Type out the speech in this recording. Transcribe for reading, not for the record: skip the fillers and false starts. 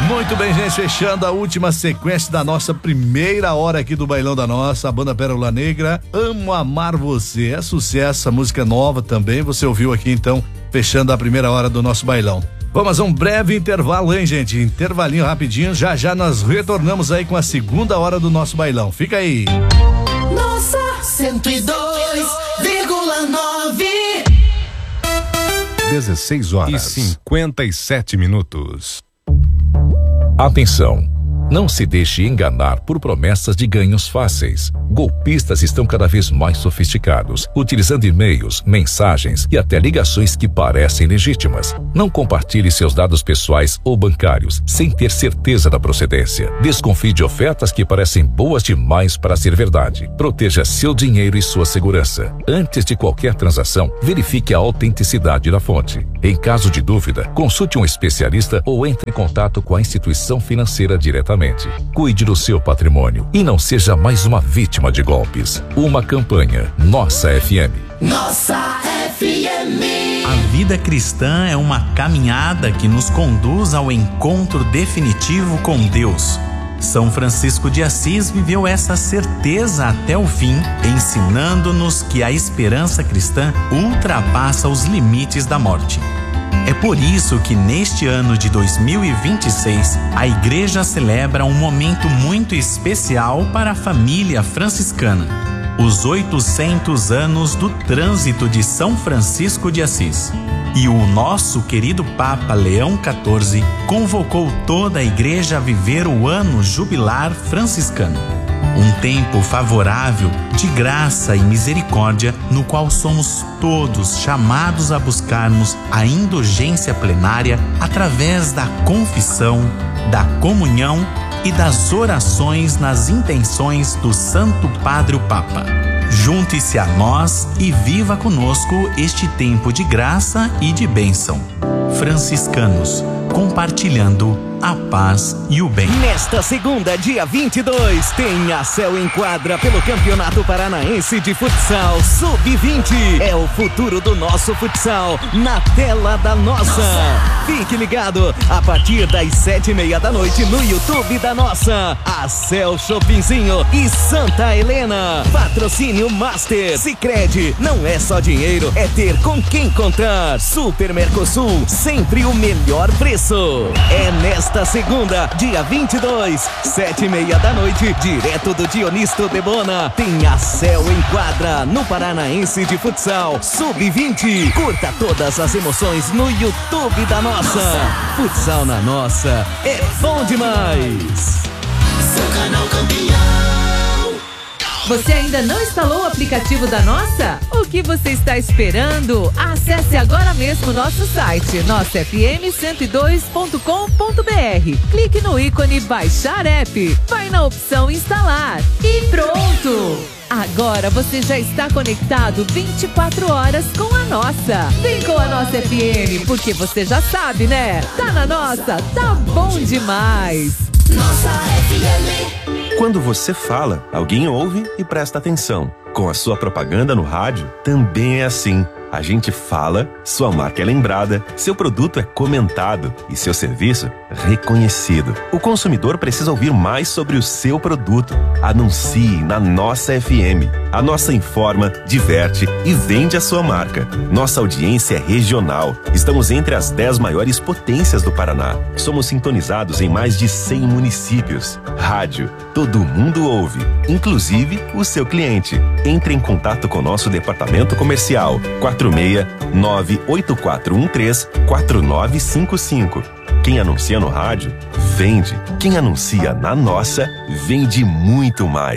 Muito bem, gente, fechando a última sequência da nossa primeira hora aqui do Bailão da Nossa, a banda Pérola Negra, Amo Amar Você, é sucesso, a música nova também, você ouviu aqui então, fechando a primeira hora do nosso bailão. Vamos a um breve intervalo, hein, gente, intervalinho rapidinho, já nós retornamos aí com a segunda hora do nosso bailão, fica aí. Nossa 102,9 16h57. Atenção! Não se deixe enganar por promessas de ganhos fáceis. Golpistas estão cada vez mais sofisticados, utilizando e-mails, mensagens e até ligações que parecem legítimas. Não compartilhe seus dados pessoais ou bancários sem ter certeza da procedência. Desconfie de ofertas que parecem boas demais para ser verdade. Proteja seu dinheiro e sua segurança. Antes de qualquer transação, verifique a autenticidade da fonte. Em caso de dúvida, consulte um especialista ou entre em contato com a instituição financeira diretamente. Cuide do seu patrimônio e não seja mais uma vítima de golpes. Uma campanha Nossa FM. Nossa FM. A vida cristã é uma caminhada que nos conduz ao encontro definitivo com Deus. São Francisco de Assis viveu essa certeza até o fim, ensinando-nos que a esperança cristã ultrapassa os limites da morte. É por isso que neste ano de 2026, a Igreja celebra um momento muito especial para a família franciscana. Os 800 anos do trânsito de São Francisco de Assis. E o nosso querido Papa Leão XIV convocou toda a Igreja a viver o ano jubilar franciscano. Um tempo favorável de graça e misericórdia, no qual somos todos chamados a buscarmos a indulgência plenária através da confissão, da comunhão e das orações nas intenções do Santo Padre o Papa. Junte-se a nós e viva conosco este tempo de graça e de bênção. Franciscanos, compartilhando a paz e o bem. Nesta segunda, dia 22, tem a Céu Enquadra pelo Campeonato Paranaense de Futsal Sub-20. É o futuro do nosso futsal na tela da Nossa. Fique ligado, a partir das 7:30 da noite no YouTube da Nossa. A Céu Shoppingzinho e Santa Helena. Patrocínio Master. Sicredi, não é só dinheiro, é ter com quem contar. Super Mercosul, sempre o melhor preço. É nesta segunda, dia 22, 7:30 da noite, direto do Dionisto de Bona, tem a Céu Enquadra no Paranaense de Futsal Sub-20. Curta todas as emoções no YouTube da Nossa. Futsal na Nossa é bom demais. Seu canal campeão. Você ainda não instalou o aplicativo da Nossa? O que você está esperando? Acesse agora mesmo nosso site, nossafm102.com.br. Clique no ícone Baixar App, vai na opção Instalar e pronto! Agora você já está conectado 24 horas com a Nossa. Vem com a Nossa FM, porque você já sabe, né? Tá na Nossa, tá bom demais. Nossa FM. Quando você fala, alguém ouve e presta atenção. Com a sua propaganda no rádio, também é assim. A gente fala, sua marca é lembrada, seu produto é comentado e seu serviço reconhecido. O consumidor precisa ouvir mais sobre o seu produto. Anuncie na Nossa FM. A Nossa informa, diverte e vende a sua marca. Nossa audiência é regional. Estamos entre as 10 maiores potências do Paraná. Somos sintonizados em mais de 100 municípios. Rádio, todo mundo ouve, inclusive o seu cliente. Entre em contato com nosso departamento comercial 469-8413-4955. Quem anuncia no rádio, vende. Quem anuncia na Nossa, vende muito mais.